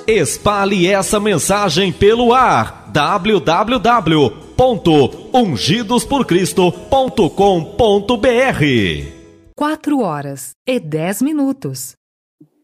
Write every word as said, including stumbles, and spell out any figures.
Espalhe essa mensagem pelo ar. w w w ponto ungidos por cristo ponto com ponto b r. Quatro horas e dez minutos.